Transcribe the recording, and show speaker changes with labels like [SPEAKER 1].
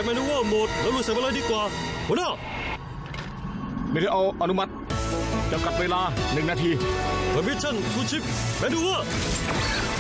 [SPEAKER 1] เมนูว่าโหมดแล้วลุยใส่มาเลยดีกว่าหัวหน้า
[SPEAKER 2] ไม่ได้เอาอนุมัติจำกัดเวลา1 นาที
[SPEAKER 1] Permission to ship เมนูว่า